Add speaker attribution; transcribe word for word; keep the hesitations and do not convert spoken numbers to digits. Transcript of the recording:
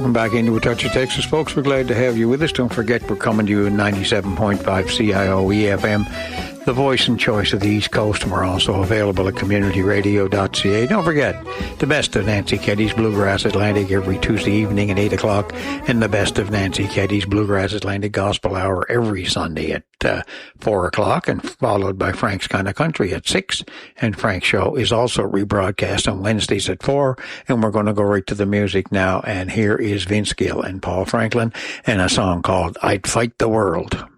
Speaker 1: Welcome back into A Touch of Texas, folks. We're glad to have you with us. Don't forget, we're coming to you in ninety-seven point five C I O E F M, the voice and choice of the East Coast, and we're also available at community radio dot c a. Don't forget, the best of Nancy Keddy's Bluegrass Atlantic every Tuesday evening at eight o'clock, and the best of Nancy Keddy's Bluegrass Atlantic Gospel Hour every Sunday at uh, four o'clock, and followed by Frank's Kind of Country at six. And Frank's show is also rebroadcast on Wednesdays at four, and we're going to go right to the music now, and here is Vince Gill and Paul Franklin and a song called I'd Fight the World.